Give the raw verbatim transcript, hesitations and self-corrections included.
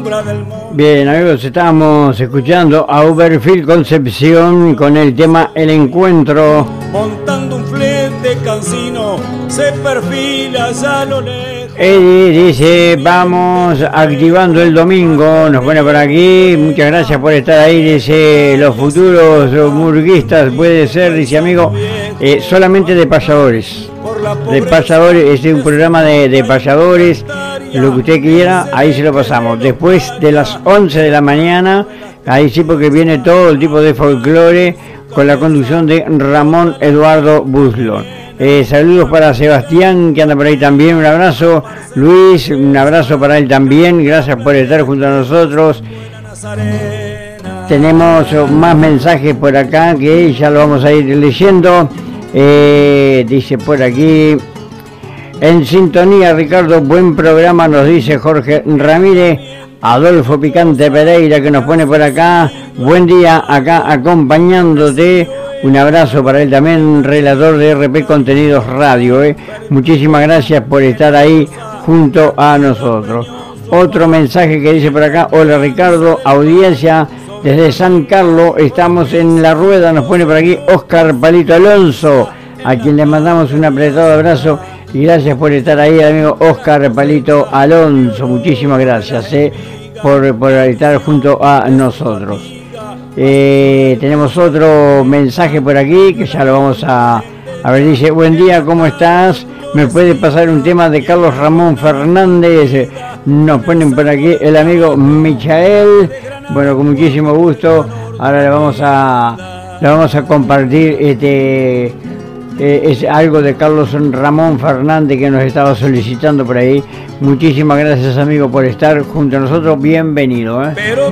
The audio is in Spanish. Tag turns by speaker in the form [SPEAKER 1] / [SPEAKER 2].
[SPEAKER 1] Bien, amigos, estamos escuchando a Uberfield Concepción con el tema El Encuentro.
[SPEAKER 2] Montando un flete cansino, se perfila ya lo lejos.
[SPEAKER 1] Eddie dice, vamos activando el domingo, nos pone por aquí, muchas gracias por estar ahí, dice, los futuros murguistas puede ser, dice amigo, eh, solamente de payadores, de payadores, este es un programa de, de payadores, lo que usted quiera, ahí se lo pasamos, después de las once de la mañana, ahí sí porque viene todo el tipo de folclore con la conducción de Ramón Eduardo Buslón. Eh, saludos para Sebastián, que anda por ahí también, un abrazo. Luis, un abrazo para él también, gracias por estar junto a nosotros. Tenemos más mensajes por acá que ya lo vamos a ir leyendo. Eh, dice por aquí, en sintonía Ricardo, buen programa, nos dice Jorge Ramírez. Adolfo Picante Pereira, que nos pone por acá, buen día acá acompañándote. Un abrazo para él también, relator de R P Contenidos Radio. Eh. Muchísimas gracias por estar ahí junto a nosotros. Otro mensaje que dice por acá, hola Ricardo, audiencia desde San Carlos, estamos en la rueda, nos pone por aquí Oscar Palito Alonso, a quien le mandamos un apretado abrazo y gracias por estar ahí, amigo Oscar Palito Alonso. Muchísimas gracias eh, por, por estar junto a nosotros. Eh, tenemos otro mensaje por aquí que ya lo vamos a, a ver, dice, buen día, ¿cómo estás? ¿Me puede pasar un tema de Carlos Ramón Fernández? Nos ponen por aquí el amigo Michael. Bueno, con muchísimo gusto. Ahora le vamos a, le vamos a compartir este... Eh, es algo de Carlos Ramón Fernández que nos estaba solicitando por ahí. Muchísimas gracias, amigo, por estar junto a nosotros. Bienvenido. ¿eh?